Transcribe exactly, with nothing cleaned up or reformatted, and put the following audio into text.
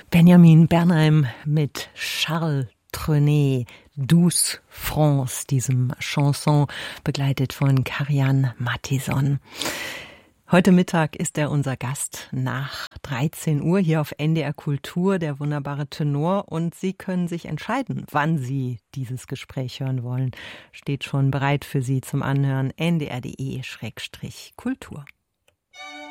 Benjamin Bernheim mit Charles Trenet, Douce France, diesem Chanson, begleitet von Karian Mattison. Heute Mittag ist er unser Gast nach dreizehn Uhr hier auf N D R Kultur, der wunderbare Tenor. Und Sie können sich entscheiden, wann Sie dieses Gespräch hören wollen. Steht schon bereit für Sie zum Anhören. N D R punkt D E Schrägstrich Kultur.